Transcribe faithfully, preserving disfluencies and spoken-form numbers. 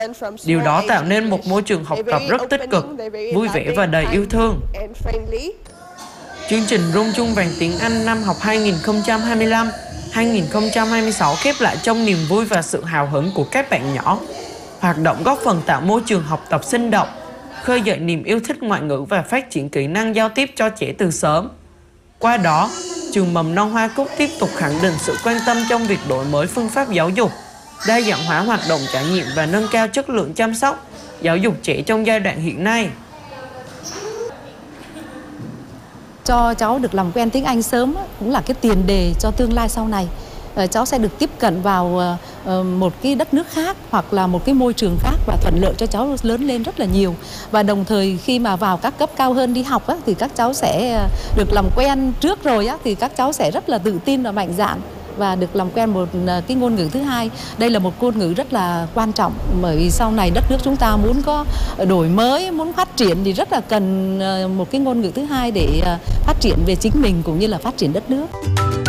Điều đó tạo nên một môi trường học tập rất tích cực, vui vẻ và đầy yêu thương. Chương trình Rung Chuông Vàng Tiếng Anh năm học hai nghìn không trăm hai mươi lăm hai nghìn không trăm hai mươi sáu khép lại trong niềm vui và sự hào hứng của các bạn nhỏ. Hoạt động góp phần tạo môi trường học tập sinh động, khơi dậy niềm yêu thích ngoại ngữ và phát triển kỹ năng giao tiếp cho trẻ từ sớm. Qua đó, trường mầm non Hoa Cúc tiếp tục khẳng định sự quan tâm trong việc đổi mới phương pháp giáo dục, đa dạng hóa hoạt động trải nghiệm và nâng cao chất lượng chăm sóc, giáo dục trẻ trong giai đoạn hiện nay. Cho cháu được làm quen tiếng Anh sớm cũng là cái tiền đề cho tương lai sau này. Cháu sẽ được tiếp cận vào một cái đất nước khác hoặc là một cái môi trường khác và thuận lợi cho cháu lớn lên rất là nhiều. Và đồng thời khi mà vào các cấp cao hơn đi học á, thì các cháu sẽ được làm quen trước rồi á, thì các cháu sẽ rất là tự tin và mạnh dạn và được làm quen một cái ngôn ngữ thứ hai. Đây là một ngôn ngữ rất là quan trọng bởi vì sau này đất nước chúng ta muốn có đổi mới, muốn phát triển thì rất là cần một cái ngôn ngữ thứ hai để phát triển về chính mình cũng như là phát triển đất nước.